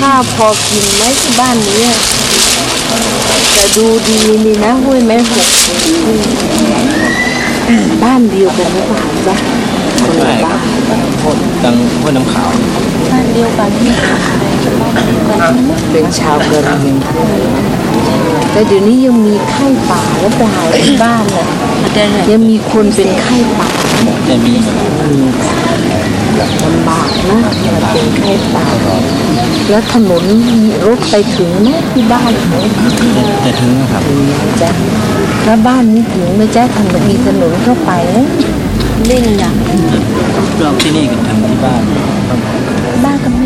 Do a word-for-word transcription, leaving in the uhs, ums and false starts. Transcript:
ข้าวพอกินไหมที่บ้านนี้แต่ดูดีนี่นะห้วยแม่หกบ้านเดียวกันหรือเปล่าจ๊ะคนละบ้านดังห้วยน้ำขาวบ้านเดียวกันที่เป็นชาวกะเหรี่ยงแต่เดี๋ยวนี้ยังมีไข้ป่าหรือเปล่าที่บ้านน่ะยังมีคนเป็นไข้ป่าจะมีลำบากนะเป็นไข้ป่าแล้วถนนรถไปถึงไหมที่บ้านจะถึงนะครับจ้ะแล้วบ้านนี้ถึงไหมจ๊ะถนนมีถนนเข้าไปเล่นอย่างรอบที่นี่ก็ถึงที่บ้านบ้านกับ